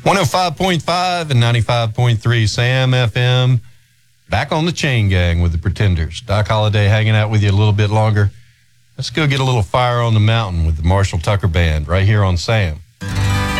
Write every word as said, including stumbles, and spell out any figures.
one oh five point five and ninety-five point three Sam F M. Back on the chain gang with the Pretenders. Doc Holliday hanging out with you a little bit longer. Let's go get a little fire on the mountain with the Marshall Tucker Band right here on Sam.